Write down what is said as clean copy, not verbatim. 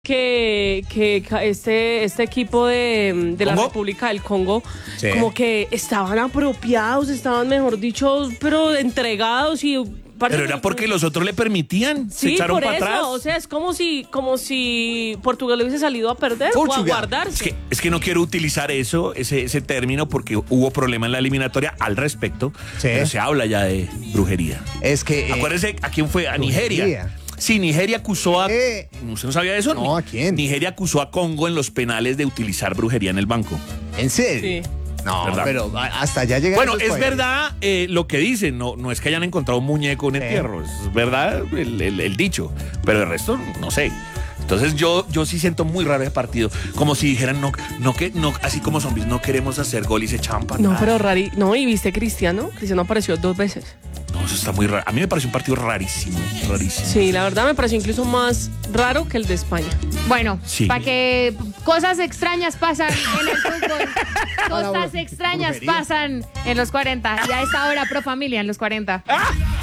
este equipo de la ¿Congo? República del Congo, Sí. como que estaban apropiados, estaban, mejor dicho, pero entregados y... Pero era porque los otros le permitían. Se Sí, echaron por para eso, atrás. o sea, es como si Portugal hubiese salido a perder o a Portugal. guardarse. Es que no quiero utilizar ese término porque hubo problema en la eliminatoria al respecto. Sí. Pero se habla ya de brujería. Es que... Acuérdense, ¿a quién fue? A Nigeria. brujería. Sí, Nigeria acusó a... Eh. ¿Usted no sabía eso? No, ¿a quién? Nigeria acusó a Congo en los penales de utilizar brujería en el banco. ¿En serio? Sí. No, ¿Verdad? pero hasta allá llegan Bueno, esos es países. verdad lo que dicen, no es que hayan encontrado un muñeco, un entierro, es verdad el dicho, pero el resto no sé. Entonces yo sí siento muy raro ese partido, como si dijeran no, así como zombies, no queremos hacer gol y se echan para No, atrás. pero no, y viste Cristiano apareció 2 veces. No, eso está muy raro. A mí me pareció un partido rarísimo. Sí, la verdad me pareció incluso más raro que el de España. Bueno, Sí. para que cosas extrañas pasan en el fútbol. Cosas extrañas brujería. pasan en los 40. Y a esta hora, Pro Familia en los 40.